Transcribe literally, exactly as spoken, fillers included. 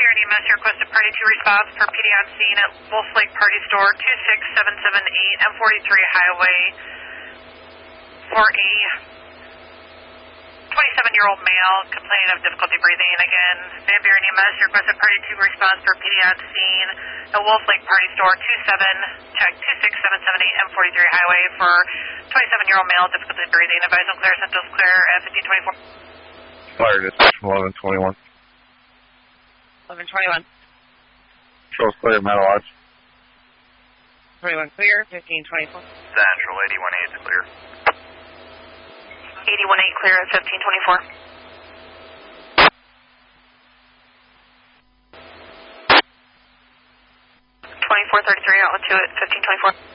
Bureau E M S, requested party two response per P D on scene at Wolf Lake Party Store, two six seven seven eight M forty-three Highway for a twenty-seven-year-old male complaining of difficulty breathing. Again, Van Buren E M S, requested party two response per P D on scene at Wolf Lake Party Store, two seven, check, two six seven seven eight M forty-three Highway for twenty-seven-year-old male, difficulty breathing. Advise on clear, Central's clear at fifteen twenty-four. Fire dispatch from eleven twenty-one. eleven twenty-one. Control's clear, Meadow Lodge. twenty-one clear, fifteen twenty-four. Central, eighty-one eight is clear. eighty-one eight clear at fifteen twenty-four. twenty-four thirty-three, outlet two at fifteen twenty-four.